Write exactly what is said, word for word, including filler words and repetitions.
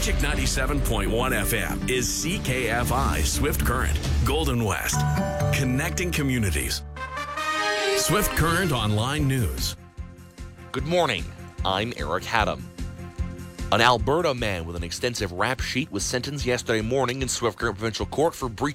Magic ninety-seven point one F M is C K F I Swift Current, Golden West. Connecting communities. Swift Current Online News. Good morning. I'm Eric Haddam. An Alberta man with an extensive rap sheet was sentenced yesterday morning in Swift Current Provincial Court for breach